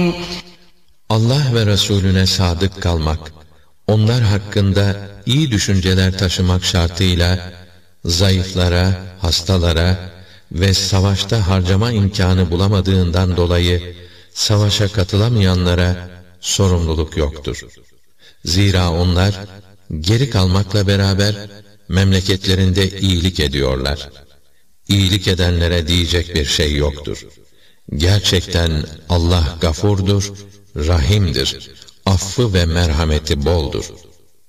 Allah ve Resulüne sadık kalmak, onlar hakkında iyi düşünceler taşımak şartıyla, zayıflara, hastalara ve savaşta harcama imkanı bulamadığından dolayı, savaşa katılamayanlara sorumluluk yoktur. Zira onlar, geri kalmakla beraber, memleketlerinde iyilik ediyorlar. İyilik edenlere diyecek bir şey yoktur. Gerçekten Allah gafurdur, rahimdir, affı ve merhameti boldur.